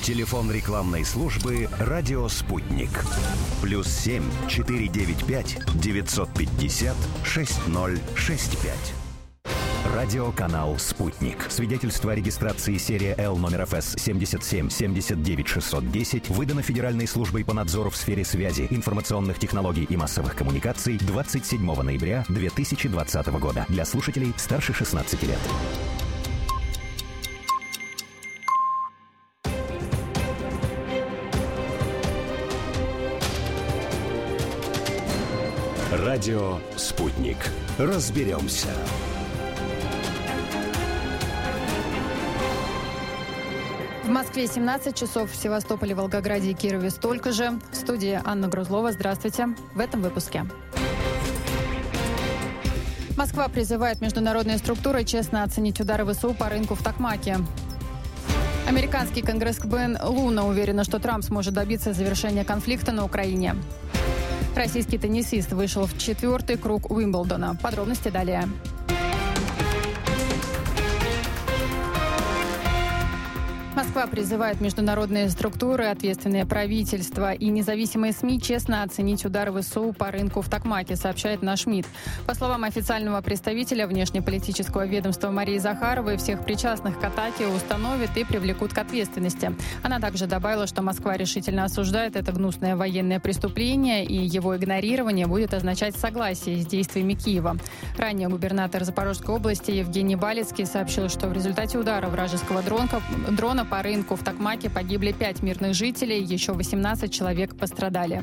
Телефон рекламной службы «Радио Спутник». +7 495 950 6065. Радиоканал «Спутник». Свидетельство о регистрации серия Л номер ФС 77 79 610 выдано Федеральной службой по надзору в сфере связи, информационных технологий и массовых коммуникаций 27 ноября 2020 года. Для слушателей старше 16 лет. Радио «Спутник». Разберемся. В Москве 17 часов, в Севастополе, Волгограде и Кирове столько же. В студии Анна Грузлова. Здравствуйте. В этом выпуске. Москва призывает международные структуры честно оценить удары ВСУ по рынку в Токмаке. Американский конгрессмен Луна уверена, что Трамп сможет добиться завершения конфликта на Украине. Российский теннисист вышел в 4-й круг Уимблдона. Подробности далее. Москва призывает международные структуры, ответственные правительства и независимые СМИ честно оценить удары ВСУ по рынку в Токмаке, сообщает наш МИД. По словам официального представителя внешнеполитического ведомства Марии Захаровой, всех причастных к атаке установят и привлекут к ответственности. Она также добавила, что Москва решительно осуждает это гнусное военное преступление, и его игнорирование будет означать согласие с действиями Киева. Ранее губернатор Запорожской области Евгений Балицкий сообщил, что в результате удара вражеского дрона по рынку в Токмаке погибли 5 мирных жителей, еще 18 человек пострадали.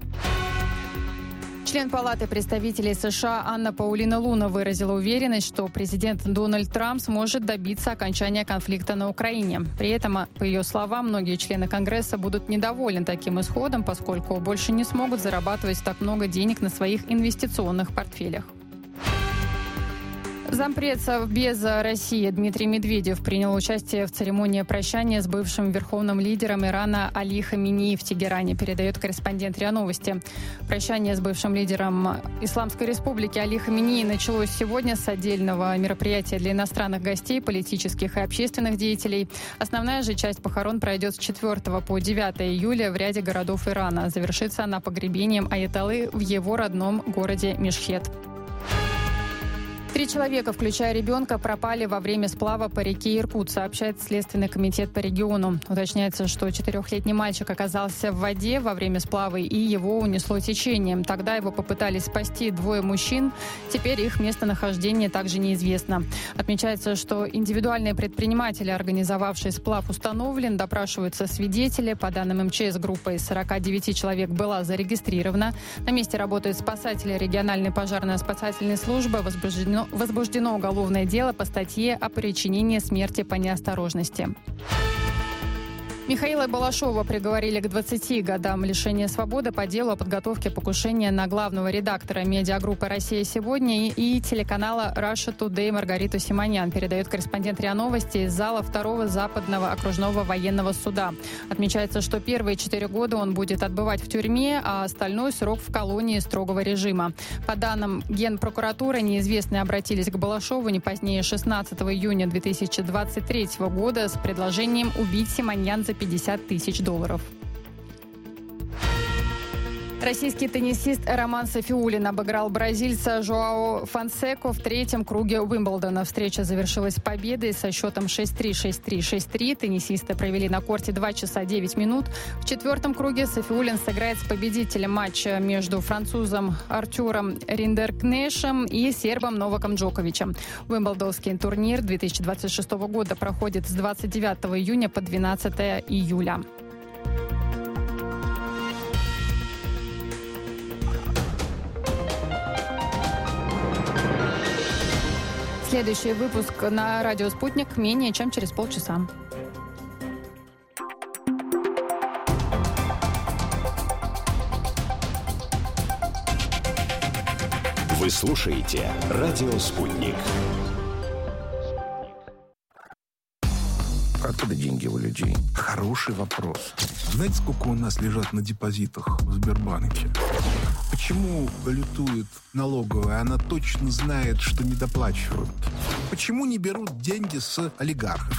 Член Палаты представителей США Анна Паулина Луна выразила уверенность, что президент Дональд Трамп сможет добиться окончания конфликта на Украине. При этом, по ее словам, многие члены Конгресса будут недовольны таким исходом, поскольку больше не смогут зарабатывать так много денег на своих инвестиционных портфелях. Зампред Совбеза России Дмитрий Медведев принял участие в церемонии прощания с бывшим верховным лидером Ирана Али Хаминеи в Тегеране, передает корреспондент РИА Новости. Прощание с бывшим лидером Исламской Республики Али Хаминеи началось сегодня с отдельного мероприятия для иностранных гостей, политических и общественных деятелей. Основная же часть похорон пройдет с 4 по 9 июля в ряде городов Ирана. Завершится она погребением аятоллы в его родном городе Мешхед. 3 человека, включая ребенка, пропали во время сплава по реке Иркут, сообщает Следственный комитет по региону. Уточняется, что 4-летний мальчик оказался в воде во время сплава, и его унесло течением. Тогда его попытались спасти 2 мужчин. Теперь их местонахождение также неизвестно. Отмечается, что индивидуальные предприниматели, организовавшие сплав, установлен. Допрашиваются свидетели. По данным МЧС, группа из 49 человек была зарегистрирована. На месте работают спасатели региональной пожарно-спасательной службы. Возбуждено уголовное дело по статье о причинении смерти по неосторожности. Михаила Балашова приговорили к 20 годам лишения свободы по делу о подготовке покушения на главного редактора медиагруппы «Россия сегодня» и телеканала Russia Today Маргариту Симонян, передает корреспондент РИА Новости из зала 2-го Западного окружного военного суда. Отмечается, что первые 4 года он будет отбывать в тюрьме, а остальной срок в колонии строгого режима. По данным Генпрокуратуры, неизвестные обратились к Балашову не позднее 16 июня 2023 года с предложением убить Симонян за $50 тысяч. Российский теннисист Роман Софиулин обыграл бразильца Жоао Фонсеку в 3-м круге Уимблдона. Встреча завершилась победой со счетом 6-3, 6-3, 6-3. Теннисисты провели на корте 2 часа 9 минут. В 4-м круге Софиулин сыграет с победителем матча между французом Артуром Риндеркнешем и сербом Новаком Джоковичем. Уимблдонский турнир 2026 года проходит с 29 июня по 12 июля. Следующий выпуск на радио «Спутник» менее чем через полчаса. Вы слушаете радио «Спутник». Откуда деньги у людей? Хороший вопрос. Знаете, сколько у нас лежат на депозитах в Сбербанке? Почему лютует налоговая? Она точно знает, что недоплачивают. Почему не берут деньги с олигархов?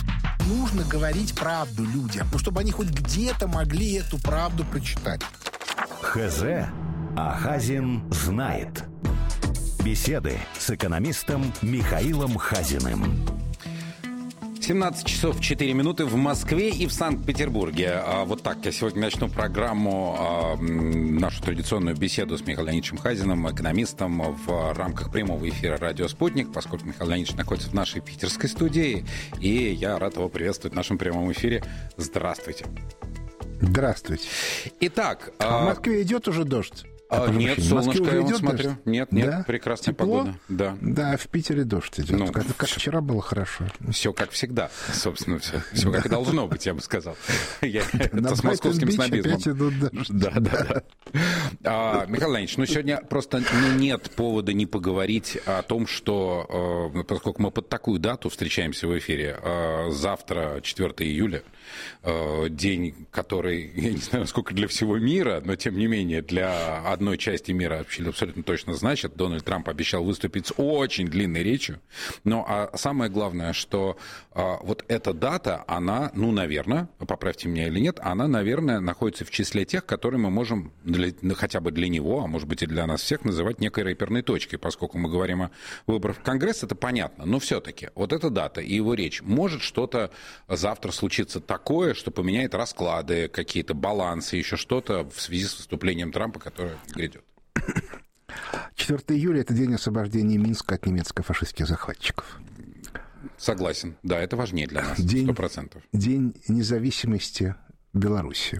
нужно говорить правду людям, ну, чтобы они хоть где-то могли эту правду прочитать. ХЗ, а Хазин знает. Беседы с экономистом Михаилом Хазиным. 17 часов 4 минуты в Москве и в Санкт-Петербурге. Вот так я сегодня начну программу, нашу традиционную беседу с Михаилом Леонидовичем Хазиным, экономистом, в рамках прямого эфира «Радио Спутник», поскольку Михаил Леонидович находится в нашей питерской студии, и я рад его приветствовать в нашем прямом эфире. Здравствуйте. Здравствуйте. Итак... в Москве идет уже дождь? Нет, солнышко, я вот смотрю. Дождь? Нет, да? Прекрасная Тепло? Погода. Да. Да, в Питере дождь идет. Ну, как вчера было хорошо. Все как всегда, собственно, все как и должно быть, я бы сказал. Это с московским снобизмом. Да. Михаил Леонидович, сегодня просто нет повода не поговорить о том, что, поскольку мы под такую дату встречаемся в эфире, завтра, 4 июля, день, который, я не знаю, насколько для всего мира, но, тем не менее, для одной части мира абсолютно точно значит. Дональд Трамп обещал выступить с очень длинной речью. Но самое главное, что вот эта дата, она, наверное, поправьте меня или нет, она, наверное, находится в числе тех, которые мы можем хотя бы для него, а может быть и для нас всех, называть некой рэперной точкой. Поскольку мы говорим о выборах в Конгресс, это понятно. Но все-таки вот эта дата и его речь, может что-то завтра случиться такое, что поменяет расклады, какие-то балансы, еще что-то в связи с выступлением Трампа, которое грядет. 4 июля – это день освобождения Минска от немецко-фашистских захватчиков. Согласен. Да, это важнее для нас, 100%. День независимости Беларуси.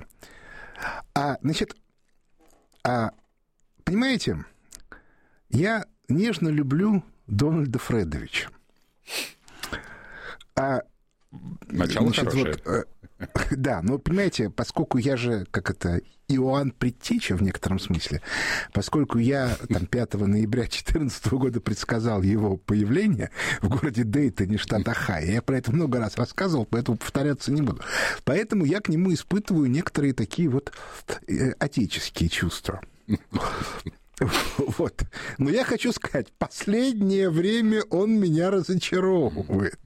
Понимаете, я нежно люблю Дональда Фредовича. Начало хорошее. Да, но, понимаете, поскольку я же, Иоанн Предтеча в некотором смысле, поскольку я 5 ноября 2014 года предсказал его появление в городе Дейтоне, штат Ohio, я про это много раз рассказывал, поэтому повторяться не буду. Поэтому я к нему испытываю некоторые такие вот отеческие чувства. Вот. Но я хочу сказать, последнее время он меня разочаровывает.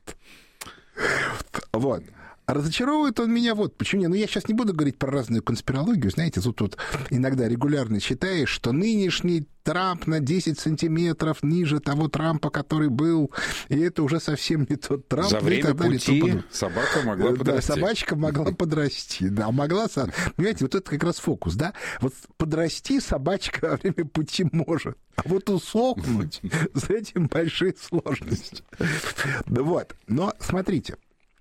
Вот. Разочаровывает он меня вот почему. Я сейчас не буду говорить про разную конспирологию. Знаете, тут иногда регулярно читаешь, что нынешний Трамп на 10 сантиметров ниже того Трампа, который был, и это уже совсем не тот Трамп. За время пути собака могла подрасти. Да, собачка могла подрасти. Да, могла... Понимаете, вот это как раз фокус, да? Вот подрасти собачка во время пути может, а вот усохнуть, с этим большие сложности. Вот. Но смотрите,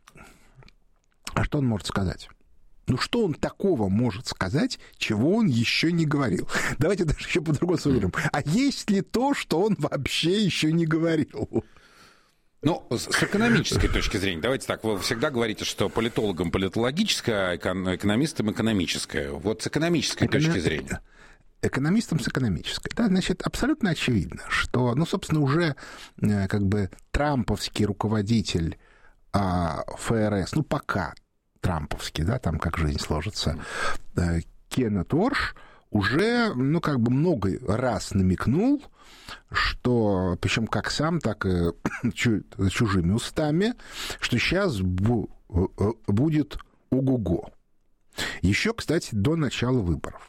а что он может сказать? Что он такого может сказать, чего он еще не говорил? Давайте даже еще по-другому сформулируем. А есть ли то, что он вообще еще не говорил? С экономической точки зрения, давайте так, вы всегда говорите, что политологам политологическое, а экономистам экономическое. Вот с экономической точки зрения. Экономистам с экономической. Да, значит, абсолютно очевидно, что, собственно, уже трамповский руководитель ФРС, пока трамповский, да, там как жизнь сложится, Кеннет Уорш уже, много раз намекнул, что, причем как сам, так и чужими устами, что сейчас будет ого-го. Еще, кстати, до начала выборов.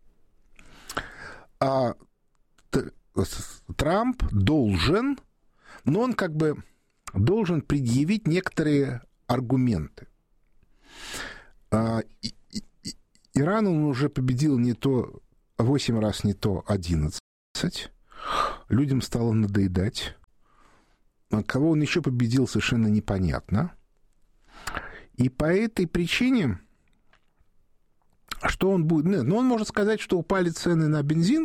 Трамп должен, он должен предъявить некоторые аргументы. Иран он уже победил не то 8 раз, не то 11. Людям стало надоедать. Кого он еще победил, совершенно непонятно. И по этой причине, что он будет... он может сказать, что упали цены на бензин.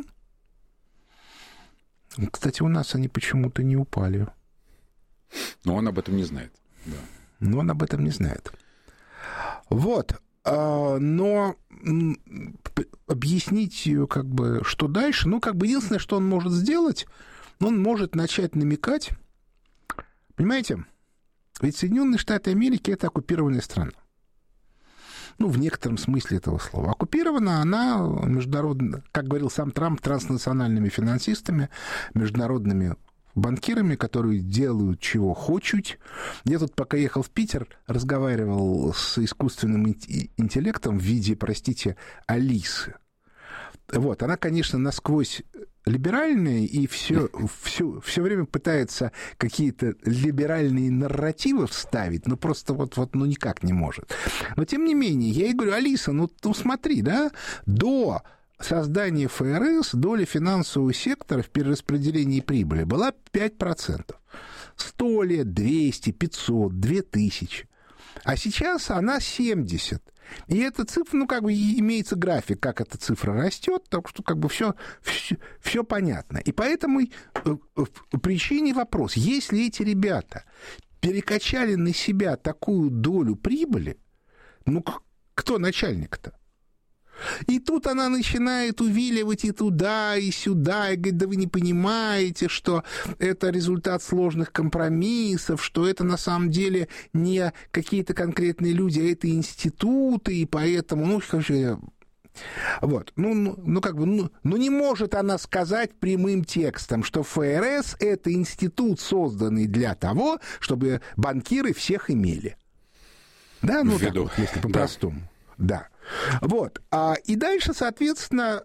Кстати, у нас они почему-то не упали. Но он об этом не знает. Да. Но он об этом не знает. Вот. Но объяснить, что дальше, единственное, что он может сделать, он может начать намекать. Понимаете, ведь Соединенные Штаты Америки — это оккупированная страна. В некотором смысле этого слова. Оккупирована она, как говорил сам Трамп, транснациональными финансистами, международными банкирами, которые делают чего хочут. Я тут, пока ехал в Питер, разговаривал с искусственным интеллектом в виде, простите, Алисы. Вот, она, конечно, насквозь либеральная и все время пытается какие-то либеральные нарративы вставить, но просто ну никак не может. Но, тем не менее, я ей говорю: Алиса, ну смотри, да, до создания ФРС доля финансового сектора в перераспределении прибыли была 5%. 100 лет, 200, 500, 2000. А сейчас она 70%. И эта цифра, имеется график, как эта цифра растет, так что все понятно. И по этой причине вопрос: если эти ребята перекачали на себя такую долю прибыли, кто начальник-то? И тут она начинает увиливать и туда, и сюда, и говорит: да вы не понимаете, что это результат сложных компромиссов, что это на самом деле не какие-то конкретные люди, а это институты, и поэтому, вот, не может она сказать прямым текстом, что ФРС — это институт, созданный для того, чтобы банкиры всех имели. Да, если по-простому. Да. Вот. И дальше, соответственно,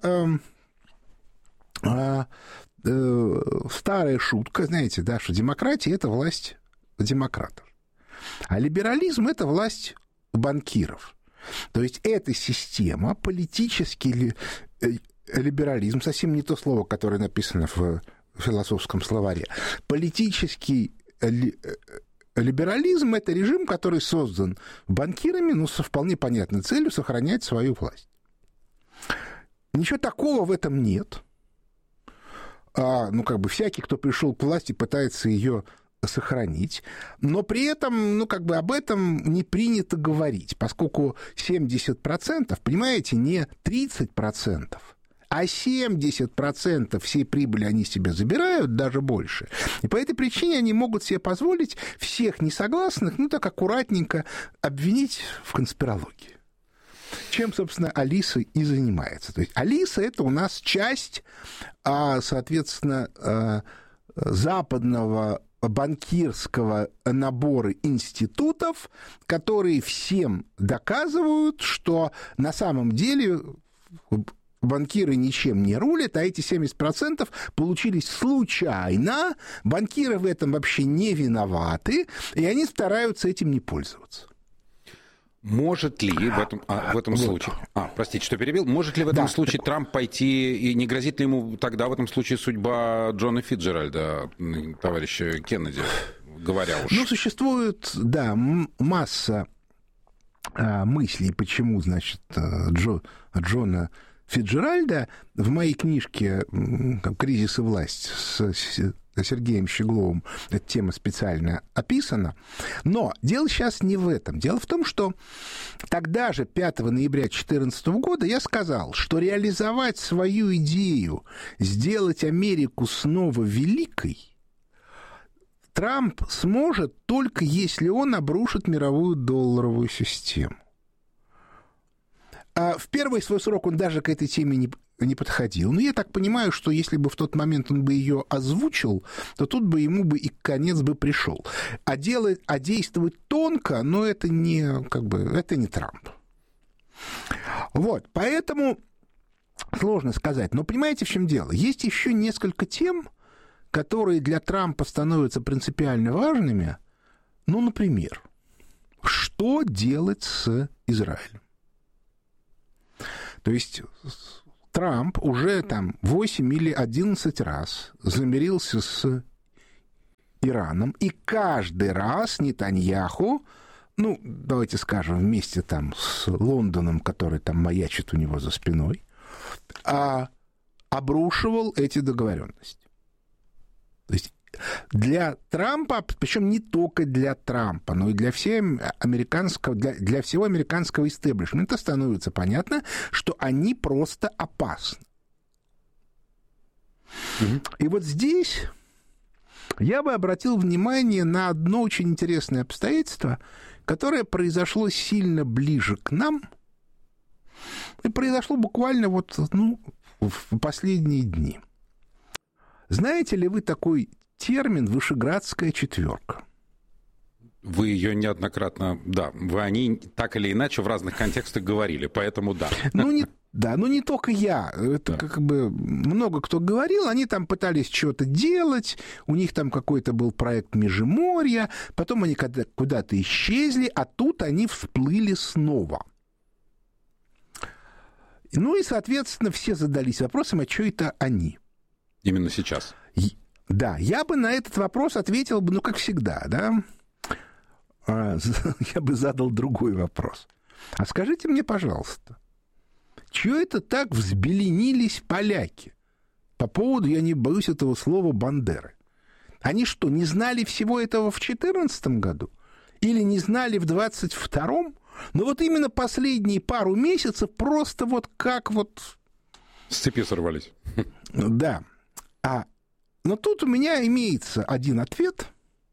старая шутка, знаете, да, что демократия — это власть демократов, а либерализм — это власть банкиров. То есть эта система, политический либерализм, совсем не то слово, которое написано в философском словаре, политический либерализм — это режим, который создан банкирами, со вполне понятной целью сохранять свою власть. Ничего такого в этом нет. Всякий, кто пришел к власти, пытается ее сохранить, но при этом, об этом не принято говорить, поскольку 70%, понимаете, не 30%, а 70% всей прибыли они себе забирают, даже больше. И по этой причине они могут себе позволить всех несогласных, так аккуратненько обвинить в конспирологии. Чем, собственно, Алиса и занимается. То есть Алиса — это у нас часть, соответственно, западного банкирского набора институтов, которые всем доказывают, что на самом деле банкиры ничем не рулят, а эти 70% получились случайно, банкиры в этом вообще не виноваты, и они стараются этим не пользоваться. Может ли в этом случае... простите, что перебил. Может ли в этом случае Трамп пойти, и не грозит ли ему тогда в этом случае судьба Джона Фицджеральда, товарища Кеннеди, говоря уж? Существует, масса мыслей, почему, значит, Джона Фицджеральда в моей книжке «Кризис и власть» с Сергеем Щегловым эта тема специально описана. Но дело сейчас не в этом. Дело в том, что тогда же, 5 ноября 2014 года, я сказал, что реализовать свою идею, сделать Америку снова великой, Трамп сможет только если он обрушит мировую долларовую систему. В первый свой срок он даже к этой теме не подходил. Но я так понимаю, что если бы в тот момент он бы ее озвучил, то тут бы ему бы и конец бы пришел. А действовать тонко, но это не, это не Трамп. Вот, поэтому сложно сказать. Но понимаете, в чем дело? Есть еще несколько тем, которые для Трампа становятся принципиально важными. Например, что делать с Израилем? То есть Трамп уже 8 или 11 раз замирился с Ираном, и каждый раз Нетаньяху, давайте скажем, вместе с Лондоном, который маячит у него за спиной, обрушивал эти договоренности. То есть для Трампа, причем не только для Трампа, но и для всего американского истеблишмента становится понятно, что они просто опасны. И вот здесь я бы обратил внимание на одно очень интересное обстоятельство, которое произошло сильно ближе к нам и произошло буквально в последние дни. Знаете ли вы такой термин «Вышеградская четверка». Вы ее неоднократно, да, вы о ней так или иначе в разных контекстах говорили, поэтому да. Но не только я. Это как бы много кто говорил. Они там пытались что-то делать. У них там какой-то был проект Междуморья. Потом они куда-то исчезли, а тут они всплыли снова. Ну и, соответственно, все задались вопросом, а что это они? Именно сейчас. Да, я бы на этот вопрос ответил бы, как всегда, да. Я бы задал другой вопрос. А скажите мне, пожалуйста, чего это так взбеленились поляки по поводу, я не боюсь этого слова, Бандеры? Они что, не знали всего этого в 2014 году? Или не знали в 2022? Но вот именно последние пару месяцев просто вот как вот... С цепи сорвались. Да. Но тут у меня имеется один ответ.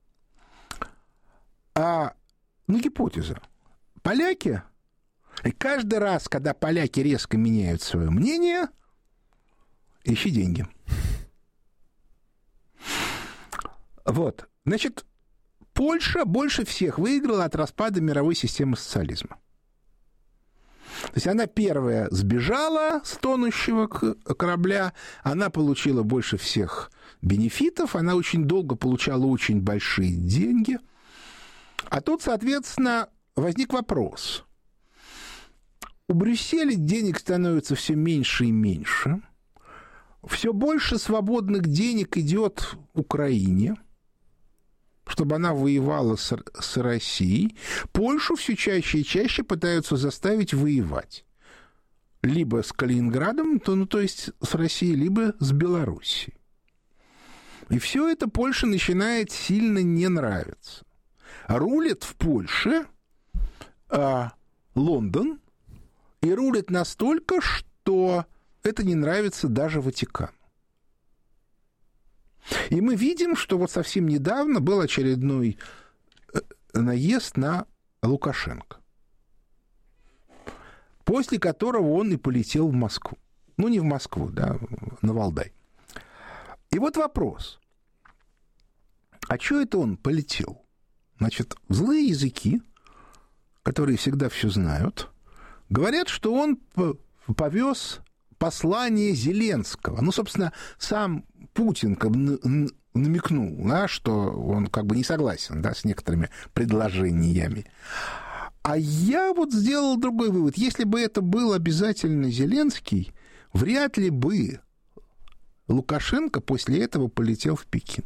Гипотеза. Поляки, каждый раз, когда поляки резко меняют свое мнение, ищи деньги. Вот. Значит, Польша больше всех выиграла от распада мировой системы социализма. То есть она первая сбежала с тонущего корабля, она получила больше всех бенефитов, она очень долго получала очень большие деньги. А тут, соответственно, возник вопрос. У Брюсселя денег становится все меньше и меньше. Все больше свободных денег идет Украине, чтобы она воевала с Россией. Польшу все чаще и чаще пытаются заставить воевать. Либо с Калининградом, то есть с Россией, либо с Белоруссией. И все это Польше начинает сильно не нравиться. Рулит в Польше Лондон, и рулит настолько, что это не нравится даже Ватикану. И мы видим, что вот совсем недавно был очередной наезд на Лукашенко, после которого он и полетел в Москву. Ну, не в Москву, да, на Валдай. И вот вопрос. А что это он полетел? Значит, злые языки, которые всегда все знают, говорят, что он повез послание Зеленского. Ну, собственно, сам Путин как бы намекнул, да, что он как бы не согласен, да, с некоторыми предложениями. А я вот сделал другой вывод. Если бы это был обязательно Зеленский, вряд ли бы Лукашенко после этого полетел в Пекин.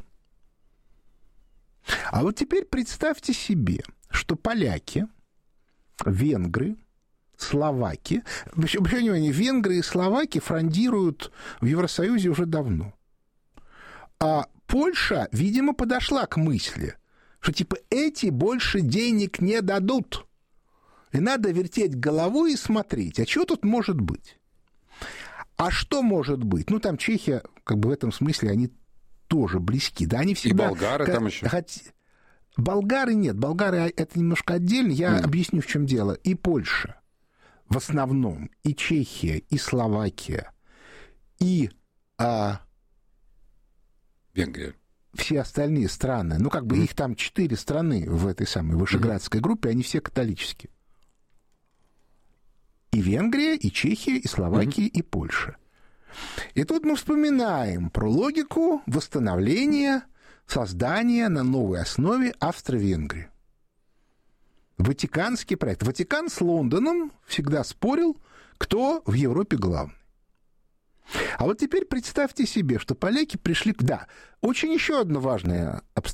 А вот теперь представьте себе, что поляки, венгры, словаки, внимание, венгры и словаки фрондируют в Евросоюзе уже давно. А Польша, видимо, подошла к мысли, что типа эти больше денег не дадут. И надо вертеть головой и смотреть, а что тут может быть? А что может быть? Ну, там Чехия, как бы в этом смысле, они тоже близки. Да, они всегда... И болгары там еще. Болгары нет. Болгары это немножко отдельно. Я объясню, в чем дело. И Польша в основном, и Чехия, и Словакия, и Венгрия. Все остальные страны, ну, как бы их там 4 страны в этой самой Вышеградской группе, они все католические. И Венгрия, и Чехия, и Словакия, и Польша. И тут мы вспоминаем про логику восстановления, создания на новой основе Австро-Венгрии. Ватиканский проект. Ватикан с Лондоном всегда спорил, кто в Европе главный. А вот теперь представьте себе, что поляки пришли... Да, очень еще одно важное обстоятельство.